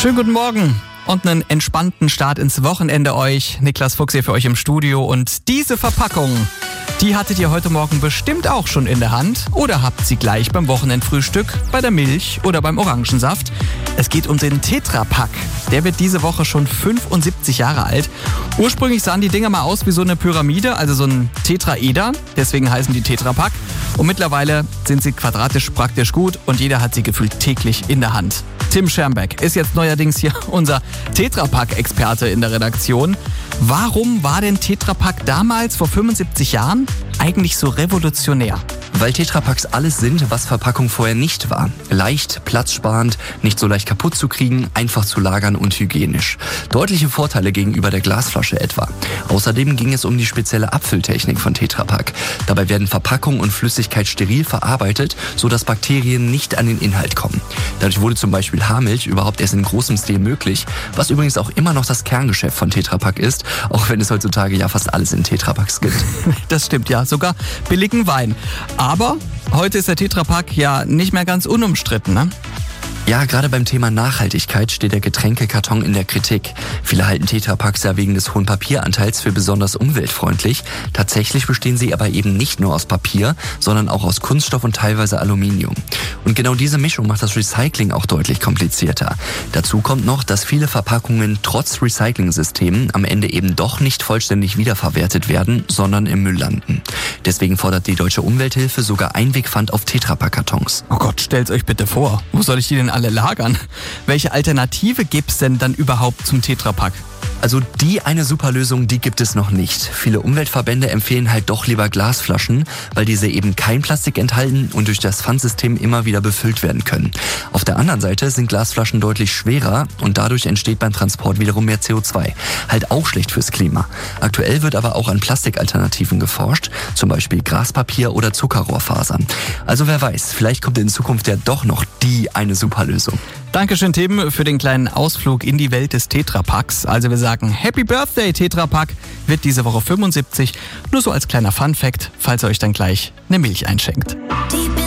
Schönen guten Morgen und einen entspannten Start ins Wochenende euch. Niklas Fuchs hier für euch im Studio und diese Verpackung, die hattet ihr heute Morgen bestimmt auch schon in der Hand oder habt sie gleich beim Wochenendfrühstück, bei der Milch oder beim Orangensaft. Es geht um den Tetra Pak. Der wird diese Woche schon 75 Jahre alt. Ursprünglich sahen die Dinger mal aus wie so eine Pyramide, also so ein Tetraeder. Deswegen heißen die Tetra Pak. Und mittlerweile sind sie quadratisch praktisch gut und jeder hat sie gefühlt täglich in der Hand. Tim Schermbeck ist jetzt neuerdings hier unser Tetra Pak-Experte in der Redaktion. Warum war denn Tetra Pak damals, vor 75 Jahren, eigentlich so revolutionär? Weil Tetra Paks alles sind, was Verpackung vorher nicht war. Leicht, platzsparend, nicht so leicht kaputt zu kriegen, einfach zu lagern und hygienisch. Deutliche Vorteile gegenüber der Glasflasche etwa. Außerdem ging es um die spezielle Abfülltechnik von Tetra Pak. Dabei werden Verpackung und Flüssigkeit steril verarbeitet, sodass Bakterien nicht an den Inhalt kommen. Dadurch wurde zum Beispiel Haarmilch überhaupt erst in großem Stil möglich, was übrigens auch immer noch das Kerngeschäft von Tetra Pak ist, auch wenn es heutzutage ja fast alles in Tetra Paks gibt. Das stimmt ja, sogar billigen Wein. Aber heute ist der Tetra Pak ja nicht mehr ganz unumstritten, ne? Ja, gerade beim Thema Nachhaltigkeit steht der Getränkekarton in der Kritik. Viele halten Tetra Paks ja wegen des hohen Papieranteils für besonders umweltfreundlich. Tatsächlich bestehen sie aber eben nicht nur aus Papier, sondern auch aus Kunststoff und teilweise Aluminium. Und genau diese Mischung macht das Recycling auch deutlich komplizierter. Dazu kommt noch, dass viele Verpackungen trotz Recycling-Systemen am Ende eben doch nicht vollständig wiederverwertet werden, sondern im Müll landen. Deswegen fordert die Deutsche Umwelthilfe sogar Einwegpfand auf Tetra Pak-Kartons. Oh Gott, stellt's euch bitte vor. Wo soll ich die denn alle lagern? Welche Alternative gibt's denn dann überhaupt zum Tetra Pak? Also die eine super Lösung, die gibt es noch nicht. Viele Umweltverbände empfehlen halt doch lieber Glasflaschen, weil diese eben kein Plastik enthalten und durch das Pfandsystem immer wieder befüllt werden können. Auf der anderen Seite sind Glasflaschen deutlich schwerer und dadurch entsteht beim Transport wiederum mehr CO2. Halt auch schlecht fürs Klima. Aktuell wird aber auch an Plastikalternativen geforscht, zum Beispiel Graspapier oder Zuckerrohrfasern. Also wer weiß, vielleicht kommt in Zukunft ja doch noch die eine super Lösung. Dankeschön, Tim, für den kleinen Ausflug in die Welt des Tetra Paks. Also wir sagen Happy Birthday, Tetra Pak, wird diese Woche 75. Nur so als kleiner Fun-Fact, falls ihr euch dann gleich eine Milch einschenkt.